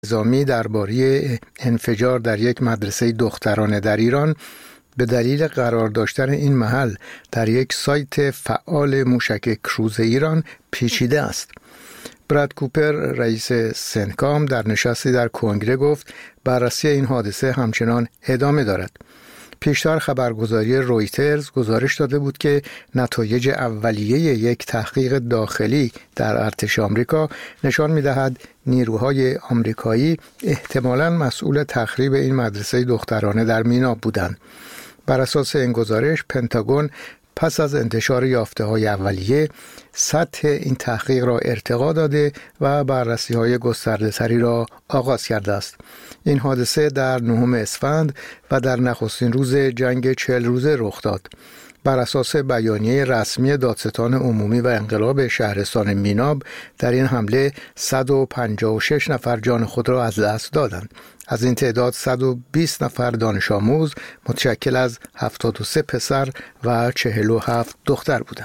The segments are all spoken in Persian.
نظامی درباره انفجار در یک مدرسه دخترانه در ایران به دلیل قرار داشتن این محل در یک سایت فعال موشک کروز ایران پیچیده است. براد کوپر رئیس سنکام در نشستی در کنگره گفت بررسی این حادثه همچنان ادامه دارد. پیشتر خبرگزاری رویترز گزارش داده بود که نتایج اولیه یک تحقیق داخلی در ارتش آمریکا نشان می‌دهد نیروهای آمریکایی احتمالاً مسئول تخریب این مدرسه دخترانه در میناب بودند. بر اساس این گزارش پنتاگون پس از انتشار یافته‌های اولیه سطح این تحقیق را ارتقا داده و بررسی‌های گسترده‌تری را آغاز کرده است. این حادثه در 9 اسفند و در نخستین روز جنگ 40 روزه رخ داد. بر اساس بیانیه رسمی دادستان عمومی و انقلاب شهرستان میناب در این حمله 156 نفر جان خود را از دست دادند. از این تعداد 120 نفر دانش آموز متشکل از 73 پسر و 47 دختر بودند.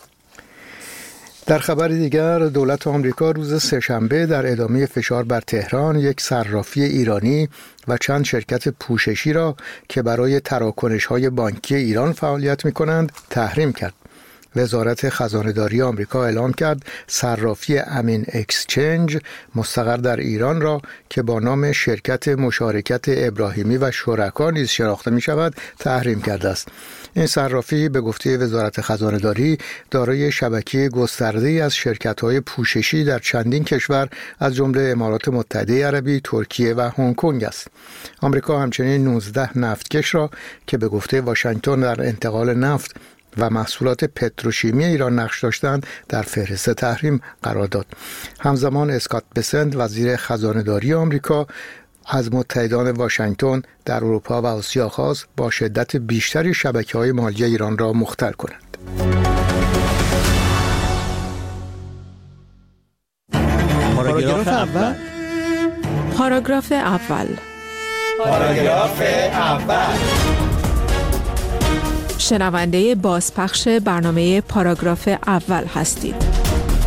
در خبر دیگر دولت آمریکا روز سه‌شنبه در ادامه فشار بر تهران یک صرافی ایرانی و چند شرکت پوششی را که برای تراکنش‌های بانکی ایران فعالیت می‌کنند تحریم کرد. وزارت خزانه‌داری آمریکا اعلام کرد صرافی امین اکسچنج مستقر در ایران را که با نام شرکت مشارکت ابراهیمی و شرکا نیز شناخته می‌شود تحریم کرده است. این صرافی به گفته وزارت خزانه‌داری دارای شبکه گسترده‌ای از شرکت‌های پوششی در چندین کشور از جمله امارات متحده عربی، ترکیه و هنگ کنگ است. آمریکا همچنین 19 نفتکش را که به گفته واشنگتن در انتقال نفت و محصولات پتروشیمی ایران نقش داشتند در فهرست تحریم قرار داد. همزمان اسکات بسنت وزیر خزانه‌داری آمریکا از متحدان واشنگتن در اروپا و آسیا خواست با شدت بیشتری شبکه‌های مالی ایران را مختل کنند. پاراگراف اول. پاراگراف اول. پاراگراف اول. شنونده بازپخش برنامه پاراگراف اول هستید.